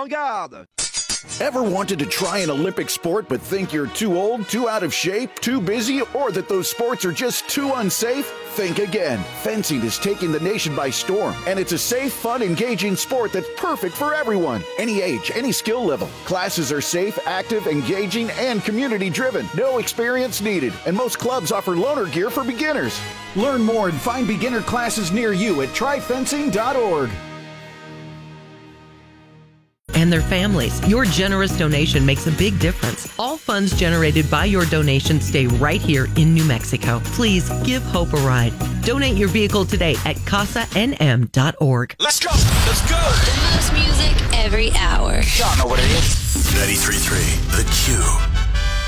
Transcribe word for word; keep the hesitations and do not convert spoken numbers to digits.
garde. Ever wanted to try an Olympic sport but think you're too old, too out of shape, too busy, or that those sports are just too unsafe? Think again. Fencing is taking the nation by storm, and it's a safe, fun, engaging sport that's perfect for everyone. Any age, any skill level. Classes are safe, active, engaging, and community-driven. No experience needed, and most clubs offer loaner gear for beginners. Learn more and find beginner classes near you at try fencing dot org. And their families. Your generous donation makes a big difference. All funds generated by your donation stay right here in New Mexico. Please give Hope a ride. Donate your vehicle today at casa n m dot org. Let's go! Let's go! The most music every hour. Y'all know what it is. ninety-three point three The Q.